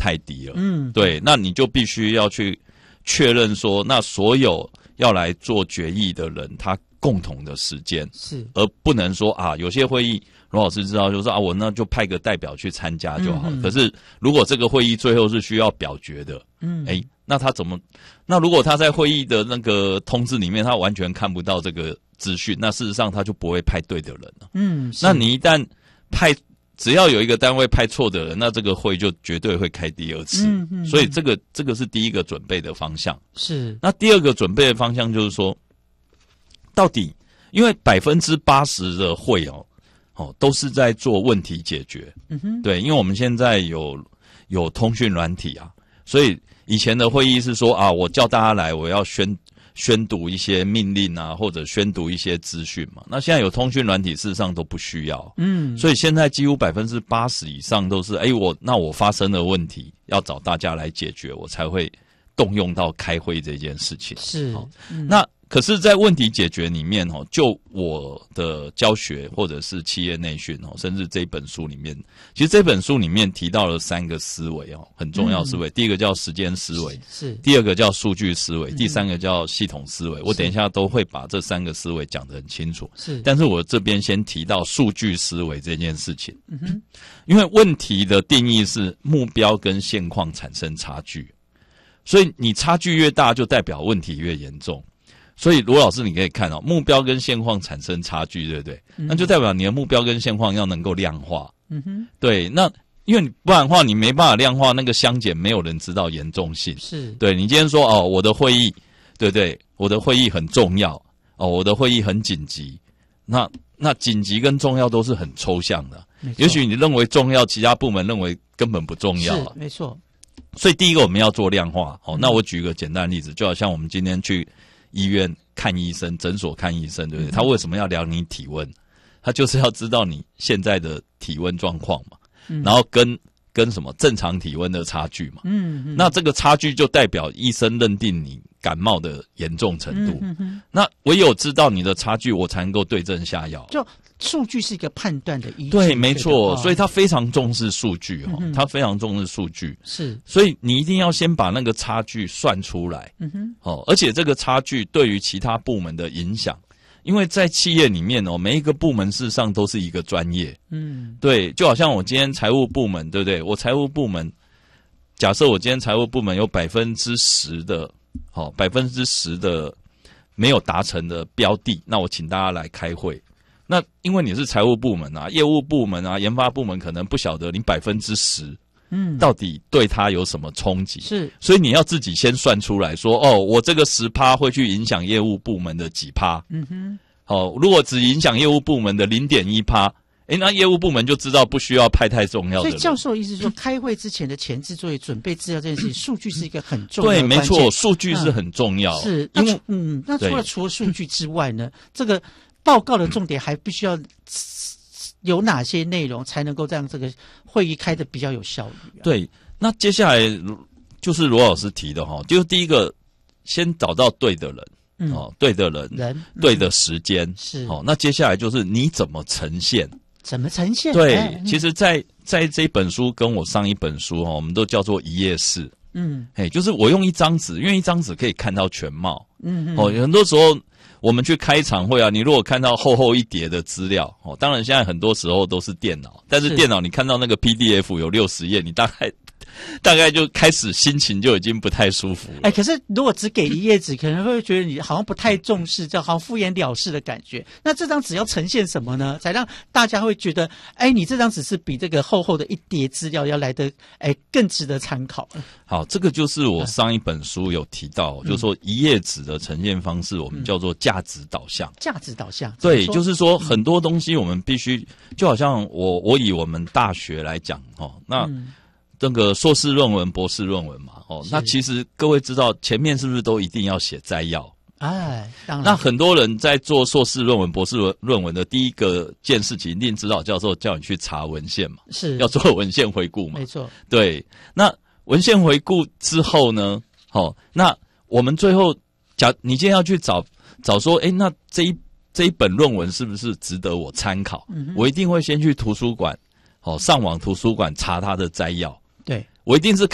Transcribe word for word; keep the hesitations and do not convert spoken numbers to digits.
太低了。 嗯， 对，那你就必须要去确认说，那所有要来做决议的人，他共同的时间是， 而不能说啊，有些会议罗老师知道，就是说啊，我那就派个代表去参加就好了。嗯、可是如果这个会议最后是需要表决的，嗯，哎，那他怎么？那如果他在会议的那个通知里面，他完全看不到这个资讯，那事实上他就不会派对的人了。嗯，那你一旦派，只要有一个单位派错的人，那这个会就绝对会开第二次。嗯嗯，所以这个这个是第一个准备的方向。 是， 那第二个准备的方向就是说，到底因为百分之八十的会哦。哦，都是在做问题解决。嗯哼，对，因为我们现在有有通讯软体啊，所以以前的会议是说啊，我叫大家来，我要宣宣读一些命令啊，或者宣读一些资讯嘛。那现在有通讯软体，事实上都不需要。嗯，所以现在几乎百分之八十以上都是，哎，我那我发生的问题要找大家来解决，我才会动用到开会这件事情。 是， 哦嗯、那。可是，在问题解决里面哦，就我的教学或者是企业内训哦，甚至这一本书里面，其实这本书里面提到了三个思维哦，很重要思维。嗯、第一个叫时间思维， 是； 第二个叫数据思维，嗯、第三个叫系统思维。我等一下都会把这三个思维讲得很清楚。 是， 但是我这边先提到数据思维这件事情。嗯哼，因为问题的定义是目标跟现况产生差距，所以你差距越大，就代表问题越严重。所以罗老师，你可以看到、哦、目标跟现况产生差距，对不对？嗯、那就代表你的目标跟现况要能够量化。嗯哼，对。那因为你不然的话，你没办法量化那个相减，没有人知道严重性。 是， 对你今天说哦，我的会议，对不对？我的会议很重要哦，我的会议很紧急。那那紧急跟重要都是很抽象的。也许你认为重要，其他部门认为根本不重要。 是，没错。 所以第一个我们要做量化。哦，那我举一个简单的例子，就好像我们今天去医院看医生，诊所看医生，对不对？他为什么要量你体温？他就是要知道你现在的体温状况嘛，嗯、然后跟跟什么正常体温的差距嘛。嗯嗯。那这个差距就代表医生认定你感冒的严重程度。嗯嗯。那唯有知道你的差距，我才能够对症下药。 就数据是一个判断的依据。 对，没错。所以他非常重视数据哈、哦，嗯、他非常重视数据。 是。 所以你一定要先把那个差距算出来。嗯哼。哦，而且这个差距对于其他部门的影响，因为在企业里面哦，每一个部门事实上都是一个专业。嗯。对，就好像我今天财务部门，对不对？我财务部门，假设我今天财务部门有百分之十的，好、哦，百分之十的没有达成的标的，那我请大家来开会。那因为你是财务部门啊，业务部门啊，研发部门可能不晓得你百分之十，嗯，到底对他有什么冲击？ 是， 所以你要自己先算出来说，哦，我这个十趴会去影响业务部门的几趴？嗯哼，好、哦，如果只影响业务部门的零点一趴，哎，那业务部门就知道不需要派太重要的人。 所以教授的意思是说，开会之前的前置作业、准备资料这件事情，数据是一个很重要的对，没错，数据是很重要。 嗯、是，因为嗯，那除了除了数据之外呢，这个报告的重点还必须要有哪些内容，才能够让这个会议开得比较有效率、啊？ 对，那接下来就是罗老师提的哈，就是第一个，先找到对的人，嗯、哦，对的人， 人对的时间、嗯、 是。 哦，那接下来就是你怎么呈现？ 怎么呈现？ 对， 哎、 其实在，在在这本书跟我上一本书哈，我们都叫做一页式。嗯，哎，就是我用一张纸，因为一张纸可以看到全貌。嗯，哦，很多时候我们去开场会啊，你如果看到厚厚一叠的资料，哦，当然现在很多时候都是电脑，但是电脑你看到那个 P D F 有六十页，你大概大概就开始心情就已经不太舒服了。 哎，可是如果只给一页纸，可能会觉得你好像不太重视，就好像敷衍了事的感觉。那这张纸要呈现什么呢？才让大家会觉得，哎，你这张纸是比这个厚厚的一叠资料要来的，哎，更值得参考。 好，这个就是我上一本书有提到，嗯、就是说一页纸的呈现方式，我们叫做价值导向。 价值导向， 对，就是说很多东西我们必须，就好像我我以我们大学来讲，哦，那。嗯这个硕士论文、博士论文嘛，哦，那其实各位知道前面是不是都一定要写摘要？ 哎，当然。 那很多人在做硕士论文、博士论文的第一个件事情，一定指导教授叫你去查文献嘛， 是要做文献回顾嘛， 没错。 对，那文献回顾之后呢，好、哦，那我们最后假你今天要去找找说，哎，那这一这一本论文是不是值得我参考？嗯、我一定会先去图书馆，哦，上网图书馆查它的摘要。 对， 我一定是